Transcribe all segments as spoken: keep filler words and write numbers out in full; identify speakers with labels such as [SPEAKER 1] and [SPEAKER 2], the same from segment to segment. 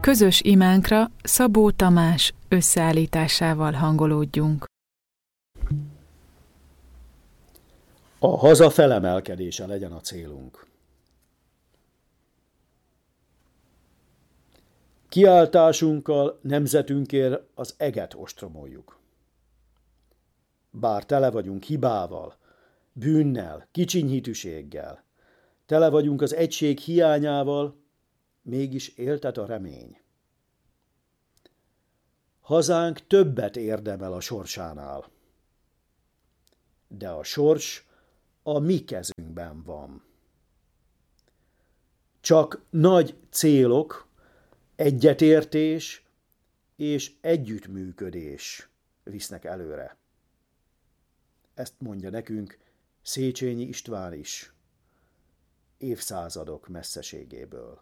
[SPEAKER 1] Közös imánkra Szabó Tamás összeállításával hangolódjunk.
[SPEAKER 2] A haza felemelkedése legyen a célunk. Kiáltásunkkal nemzetünkért az eget ostromoljuk. Bár tele vagyunk hibával, bűnnel, kicsinyhitűséggel, tele vagyunk az egység hiányával, mégis éltet a remény. Hazánk többet érdemel a sorsánál, de a sors a mi kezünkben van. Csak nagy célok, egyetértés és együttműködés visznek előre. Ezt mondja nekünk Széchenyi István is, évszázadok messzeségéből.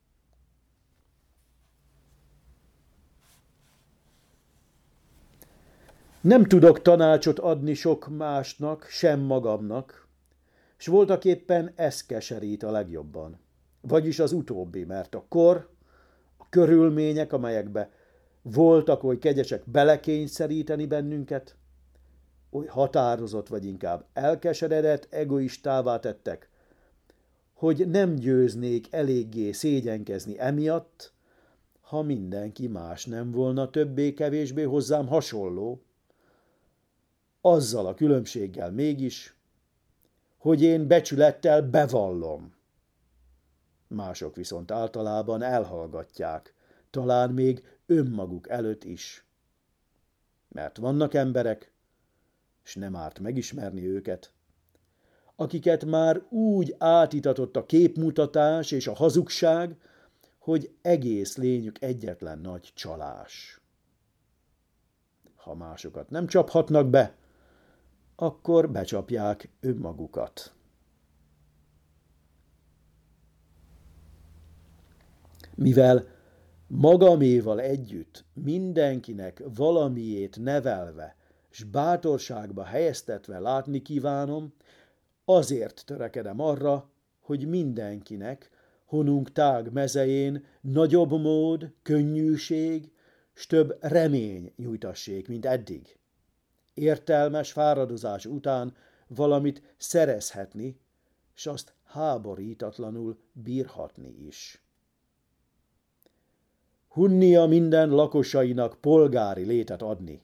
[SPEAKER 2] Nem tudok tanácsot adni sok másnak, sem magamnak, s voltaképpen ez keserít a legjobban. Vagyis az utóbbi, mert a kor, a körülmények, amelyekbe voltak oly kegyesek belekényszeríteni bennünket, oly határozott vagy inkább elkeseredett, egoistává tettek, hogy nem győznék eléggé szégyenkezni emiatt, ha mindenki más nem volna többé-kevésbé hozzám hasonló, azzal a különbséggel mégis, hogy én becsülettel bevallom. Mások viszont általában elhallgatják, talán még önmaguk előtt is. Mert vannak emberek, s nem árt megismerni őket, akiket már úgy átitatott a képmutatás és a hazugság, hogy egész lényük egyetlen nagy csalás. Ha másokat nem csaphatnak be, akkor becsapják önmagukat. Mivel magaméval együtt mindenkinek valamiét nevelve s bátorságba helyeztetve látni kívánom, azért törekedem arra, hogy mindenkinek, honunk tág mezején nagyobb mód, könnyűség, s több remény nyújtassék, mint eddig. Értelmes fáradozás után valamit szerezhetni, s azt háborítatlanul bírhatni is. Hunnia minden lakosainak polgári létet adni.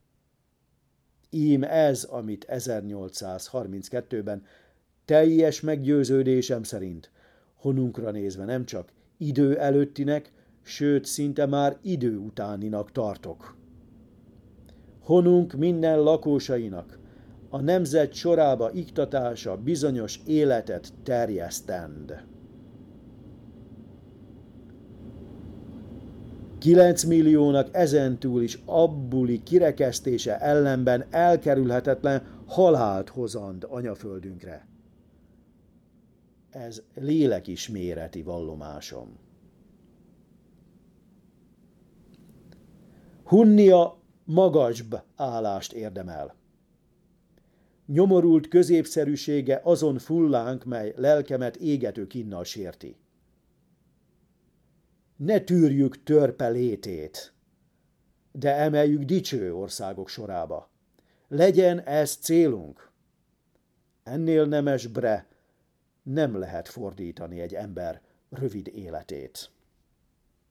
[SPEAKER 2] Ím ez, amit ezernyolcszázharminckettőben teljes meggyőződésem szerint honunkra nézve nem csak idő előttinek, sőt szinte már idő utáninak tartok. Honunk minden lakosainak a nemzet sorába iktatása bizonyos életet terjesztend. Kilenc milliónak ezentúl is abbuli kirekesztése ellenben elkerülhetetlen halált hozand anyaföldünkre. Ez lélekisméreti vallomásom. Hunnia magasbb állást érdemel. Nyomorult középszerűsége azon fullánk, mely lelkemet égető kinnal sérti. Ne tűrjük törpe létét, de emeljük dicső országok sorába. Legyen ez célunk. Ennél nemesbre nem lehet fordítani egy ember rövid életét.